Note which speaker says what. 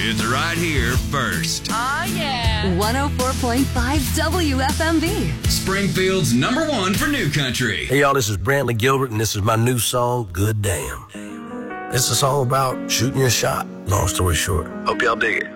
Speaker 1: It's right here first.
Speaker 2: Oh, yeah.
Speaker 3: 104.5 WFMB.
Speaker 1: Springfield's #1 for new country.
Speaker 4: Hey, y'all, this is Brantley Gilbert, and this is my new song, Good Damn. It's a song about shooting your shot, long story short. Hope y'all dig it.